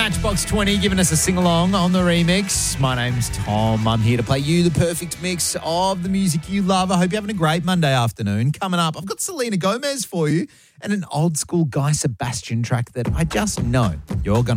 Matchbox 20 giving us a sing-along on the remix. My name's Tom. I'm here to play you the perfect mix of the music you love. I hope you're having a great Monday afternoon. Coming up, I've got Selena Gomez for you and an old school Guy Sebastian track that I just know you're going to